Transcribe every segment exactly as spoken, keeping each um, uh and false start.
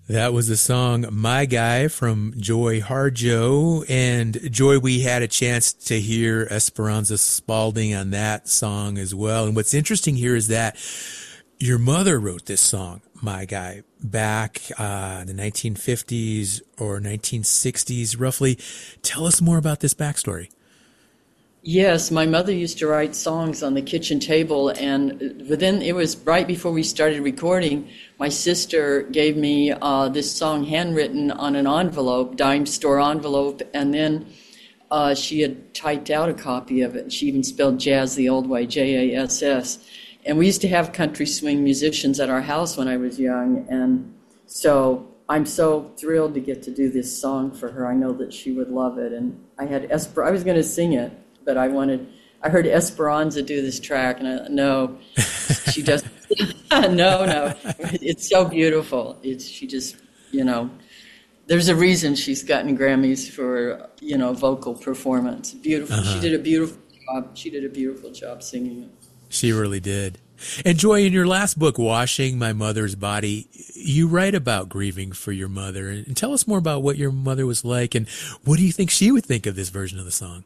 That was the song My Guy from Joy Harjo. And Joy, we had a chance to hear Esperanza Spalding on that song as well. And what's interesting here is that your mother wrote this song, My Guy, back uh, in the nineteen fifties or nineteen sixties, roughly. Tell us more about this backstory. Yes, my mother used to write songs on the kitchen table, and within it was right before we started recording, my sister gave me uh, this song handwritten on an envelope, dime store envelope, and then uh, she had typed out a copy of it. She even spelled jazz the old way, J A S S. And we used to have country swing musicians at our house when I was young, and so I'm so thrilled to get to do this song for her. I know that she would love it, and I had Esper- I was going to sing it, but I wanted, I heard Esperanza do this track, and I, no, she doesn't, no, no, it's so beautiful. It's, she just, you know, there's a reason she's gotten Grammys for, you know, vocal performance. Beautiful. Uh-huh. She did a beautiful job. She did a beautiful job singing it. She really did. And Joy, in your last book, Washing My Mother's Body, you write about grieving for your mother. And tell us more about what your mother was like, and what do you think she would think of this version of the song?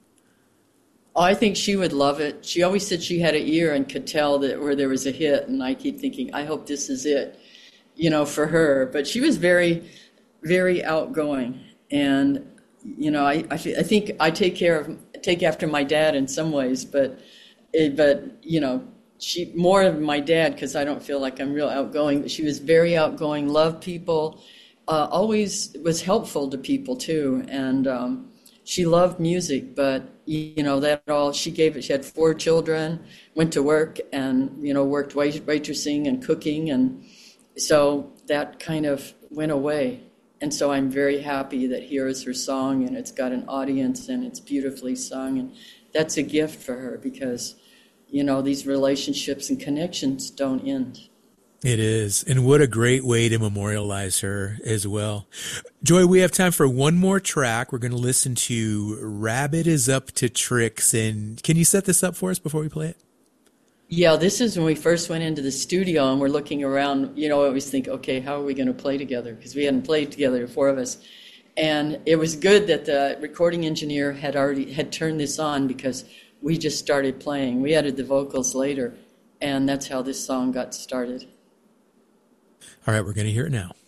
I think she would love it. She always said she had an ear and could tell that where there was a hit, and I keep thinking, I hope this is it, you know, for her. But she was very, very outgoing, and you know, I I, I think I take care of take after my dad in some ways, but it, but you know, she more of my dad because I don't feel like I'm real outgoing. But she was very outgoing, loved people, uh, always was helpful to people too, and. Um, She loved music, but, you know, that all, she gave it, she had four children, went to work and, you know, worked wait, waitressing and cooking. And so that kind of went away. And so I'm very happy that here is her song, and it's got an audience, and it's beautifully sung. And that's a gift for her because, you know, these relationships and connections don't end. It is. And what a great way to memorialize her as well. Joy, we have time for one more track. We're going to listen to Rabbit is Up to Tricks. And can you set this up for us before we play it? Yeah, this is when we first went into the studio and we're looking around. You know, I always think, okay, how are we going to play together? Because we hadn't played together, the four of us. And it was good that the recording engineer had already had turned this on because we just started playing. We added the vocals later, and that's how this song got started. All right, we're going to hear it now.